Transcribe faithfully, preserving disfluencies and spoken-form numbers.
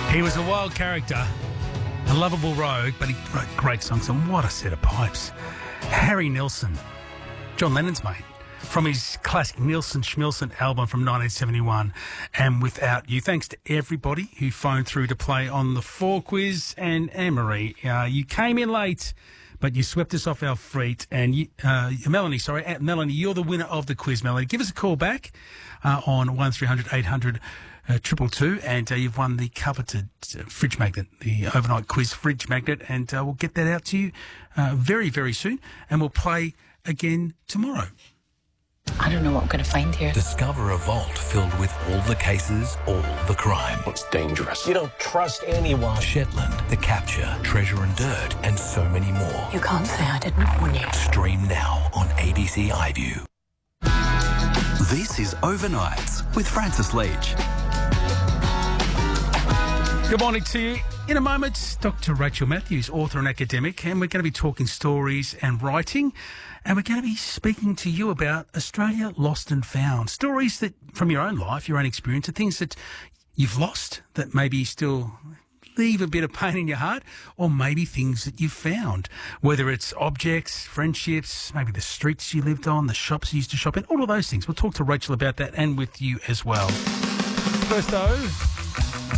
He was a wild character, a lovable rogue, but he wrote great songs, and what a set of pipes. Harry Nilsson, John Lennon's mate, from his classic Nilsson Schmilsson album from nineteen seventy-one, and Without You. Thanks to everybody who phoned through to play on the Four Quiz. And Anne-Marie, uh, you came in late, but you swept us off our feet. And you, uh, Melanie, sorry, uh, Melanie, you're the winner of the quiz, Melanie. Give us a call back uh, on one three hundred eight hundred two two two, and uh, you've won the coveted uh, fridge magnet, the overnight quiz fridge magnet, and uh, we'll get that out to you uh, very, very soon, and we'll play again tomorrow. I don't know what I'm going to find here. Discover a vault filled with all the cases, all the crime. It's dangerous. You don't trust anyone. Shetland, The Capture, Treasure and Dirt, and so many more. You can't say I didn't warn you. Stream now on A B C iView. This is Overnights with Francis Leach. Good morning to you. In a moment, Doctor Rachel Matthews, author and academic, and we're going to be talking stories and writing, and we're going to be speaking to you about Australia Lost and Found. Stories that, from your own life, your own experience, are things that you've lost that maybe still leave a bit of pain in your heart, or maybe things that you've found, whether it's objects, friendships, maybe the streets you lived on, the shops you used to shop in, all of those things. We'll talk to Rachel about that and with you as well. First, though,